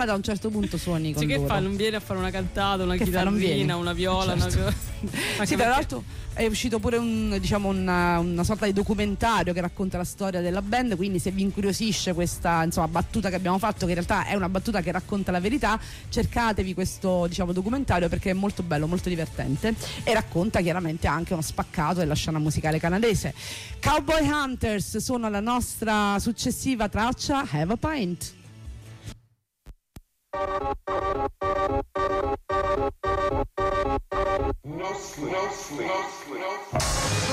strada a un certo punto suoni con che loro. fa? Non viene a fare una cantata, una Che chitarrina, una viola, certo. Sì, tra l'altro è uscito pure una sorta di documentario che racconta la storia della band, quindi se vi incuriosisce questa battuta che abbiamo fatto, che in realtà è una battuta che racconta la verità, cercatevi questo documentario, perché è molto bello, molto divertente e racconta chiaramente anche uno spaccato della scena musicale canadese. Cowboy Hunters sono la nostra successiva traccia, Have a Pint. No sleep, no sleep, no sleep.